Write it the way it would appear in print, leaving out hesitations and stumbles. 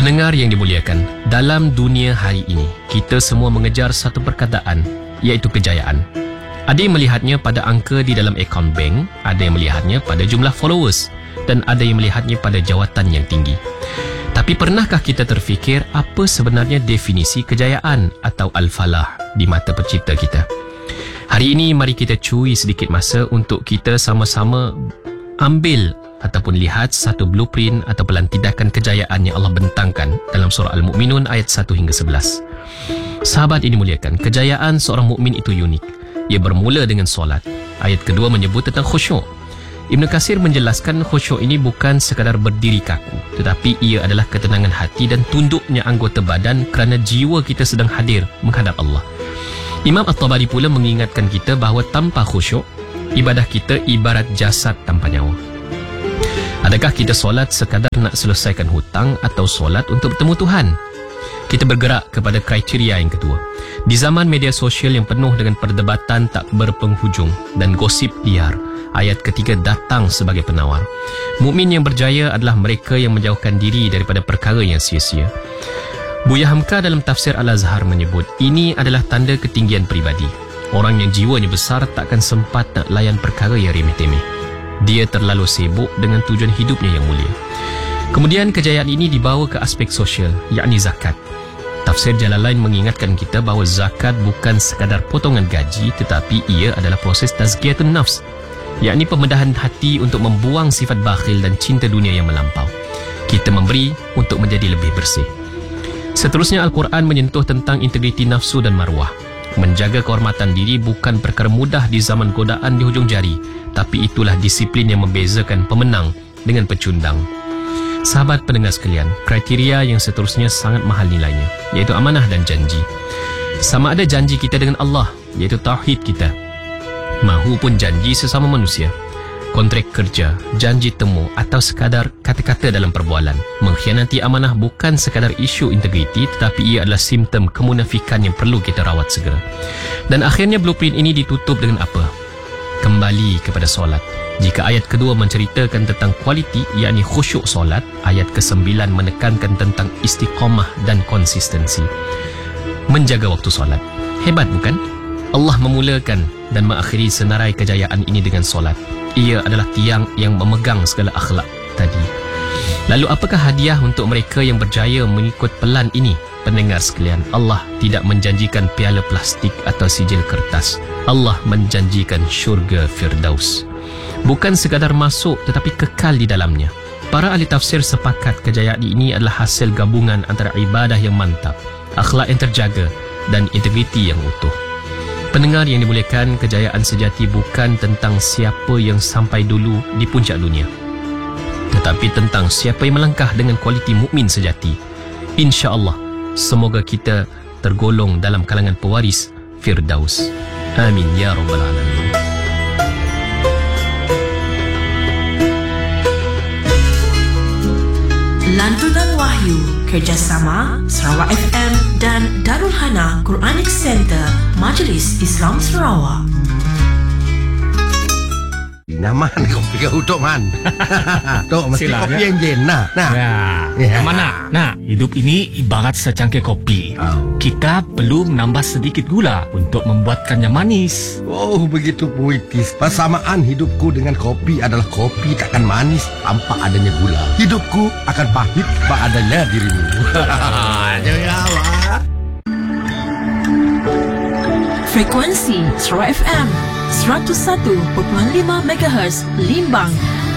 Pendengar yang dimuliakan, dalam dunia hari ini, kita semua mengejar satu perkataan, iaitu kejayaan. Ada yang melihatnya pada angka di dalam akaun bank, ada yang melihatnya pada jumlah followers, dan ada yang melihatnya pada jawatan yang tinggi. Tapi pernahkah kita terfikir apa sebenarnya definisi kejayaan atau al-falah di mata pencipta kita? Hari ini mari kita curi sedikit masa untuk kita sama-sama ambil ataupun lihat satu blueprint atau pelantidakan kejayaan yang Allah bentangkan dalam surah Al-Mu'minun ayat 1 hingga 11. Sahabat ini muliakan, kejayaan seorang mukmin itu unik. Ia bermula dengan solat. Ayat kedua menyebut tentang khusyuk. Ibn Katsir menjelaskan khusyuk ini bukan sekadar berdiri kaku, tetapi ia adalah ketenangan hati dan tunduknya anggota badan kerana jiwa kita sedang hadir menghadap Allah. Imam At-Tabari pula mengingatkan kita bahawa tanpa khusyuk, ibadah kita ibarat jasad tanpa nyawa. Adakah kita solat sekadar nak selesaikan hutang atau solat untuk bertemu Tuhan? Kita bergerak kepada kriteria yang kedua. Di zaman media sosial yang penuh dengan perdebatan tak berpenghujung dan gosip liar, ayat ketiga datang sebagai penawar. Mukmin yang berjaya adalah mereka yang menjauhkan diri daripada perkara yang sia-sia. Buya Hamka dalam tafsir Al-Azhar menyebut, ini adalah tanda ketinggian peribadi. Orang yang jiwanya besar takkan sempat nak layan perkara yang remeh-temeh. Dia terlalu sibuk dengan tujuan hidupnya yang mulia. Kemudian kejayaan ini dibawa ke aspek sosial, yakni zakat. Tafsir Jalalain mengingatkan kita bahawa zakat bukan sekadar potongan gaji, tetapi ia adalah proses tazkiyatun nafs, yakni pembedahan hati untuk membuang sifat bakhil dan cinta dunia yang melampau. Kita memberi untuk menjadi lebih bersih. Seterusnya Al-Quran menyentuh tentang integriti nafsu dan maruah. Menjaga kehormatan diri bukan perkara mudah di zaman godaan di hujung jari, tapi itulah disiplin yang membezakan pemenang dengan pecundang. Sahabat pendengar sekalian, kriteria yang seterusnya sangat mahal nilainya, iaitu amanah dan janji. Sama ada janji kita dengan Allah, iaitu tauhid kita, mahupun janji sesama manusia, kontrak kerja, janji temu atau sekadar kata-kata dalam perbualan. Mengkhianati amanah bukan sekadar isu integriti, tetapi ia adalah simptom kemunafikan yang perlu kita rawat segera. Dan akhirnya blueprint ini ditutup dengan apa? Kembali kepada solat. Jika ayat kedua menceritakan tentang kualiti, yakni khusyuk solat, ayat ke-9 menekankan tentang istiqamah dan konsistensi. Menjaga waktu solat. Hebat bukan? Allah memulakan dan mengakhiri senarai kejayaan ini dengan solat. Ia adalah tiang yang memegang segala akhlak tadi. Lalu apakah hadiah untuk mereka yang berjaya mengikut pelan ini? Pendengar sekalian, Allah tidak menjanjikan piala plastik atau sijil kertas. Allah menjanjikan syurga Firdaus. Bukan sekadar masuk tetapi kekal di dalamnya. Para ahli tafsir sepakat kejayaan ini adalah hasil gabungan antara ibadah yang mantap, akhlak yang terjaga dan integriti yang utuh. Pendengar yang dimuliakan, kejayaan sejati bukan tentang siapa yang sampai dulu di puncak dunia, tetapi tentang siapa yang melangkah dengan kualiti mukmin sejati. Insya-Allah, semoga kita tergolong dalam kalangan pewaris Firdaus. Amin ya rabbal alamin. Lantunan Wahyu kerjasama Sarawak FM dan Darul Hana Quranic Center Majlis Islam Sarawak. Naman kopi kau Tok Man. Tok mesti Sila, kopi ya? yang jen nah. Ya. Mana? Nah, hidup ini ibarat secangkir kopi. Kita perlu menambah sedikit gula untuk membuatkannya manis. Oh, begitu puitis. Persamaan hidupku dengan kopi adalah kopi takkan manis tanpa adanya gula. Hidupku akan pahit tanpa adanya dirimu. Jangan awak. Frekuensi Sarawak FM 101.5 MHz Limbang,